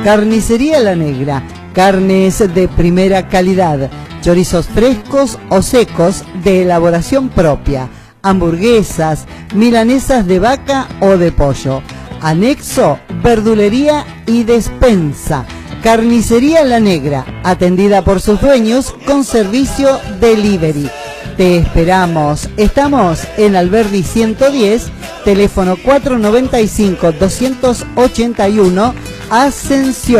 Carnicería La Negra, carnes de primera calidad, chorizos frescos o secos de elaboración propia, hamburguesas, milanesas de vaca o de pollo. Anexo, verdulería y despensa. Carnicería La Negra, atendida por sus dueños con servicio delivery. Te esperamos. Estamos en Alberdi 110, teléfono 495-281, Ascensión.